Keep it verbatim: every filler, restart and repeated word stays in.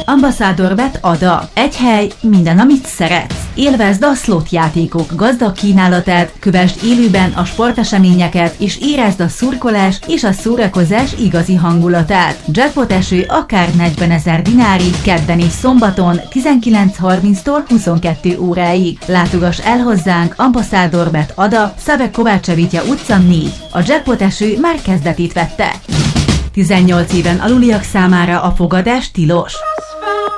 Ambassador Bet Ada. Egy hely, minden, amit szeretsz. Élvezd a slot játékok gazdag kínálatát, kövesd élőben a sporteseményeket, és érezd a szurkolás és a szórakozás igazi hangulatát. Jackpot eső akár negyvenezer dinárig, kedden és szombaton tizenkilenc harminctól huszonkettő óráig. Látogass el hozzánk, Ambassador Bet Ada, Szabek Kovácsevitya utca négy. A Jackpot eső már kezdetét vette. tizennyolc éven aluliak számára a fogadás tilos.